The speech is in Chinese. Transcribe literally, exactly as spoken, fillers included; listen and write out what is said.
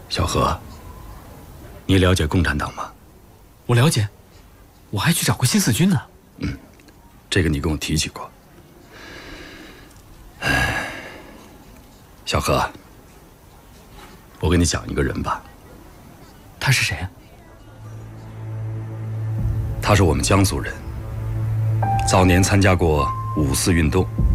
小何，你了解共产党吗？ 我了解，我还去找过新四军呢。 嗯，这个你跟我提起过。哎，小何，我跟你讲一个人吧。 他是谁啊？ 他是我们江苏人，早年参加过五四运动。